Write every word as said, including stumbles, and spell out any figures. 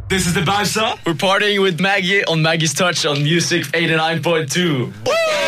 This is the Bowser. We're partying with Maggie on Maggie's Touch on Music eighty-nine point two.